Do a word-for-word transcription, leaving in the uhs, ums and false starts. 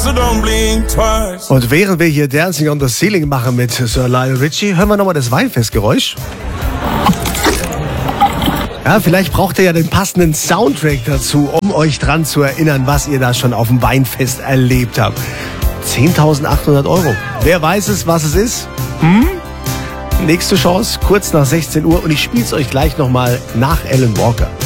so don't blink twice. Und während wir hier Dancing on the Ceiling machen mit Sir Lionel Richie, hören wir nochmal das Weinfestgeräusch. Ja, vielleicht braucht ihr ja den passenden Soundtrack dazu, um euch dran zu erinnern, was ihr da schon auf dem Weinfest erlebt habt. zehntausendachthundert Euro. Wer weiß es, was es ist? Hm? Nächste Chance, kurz nach sechzehn Uhr. Und ich spiele es euch gleich nochmal nach Alan Walker.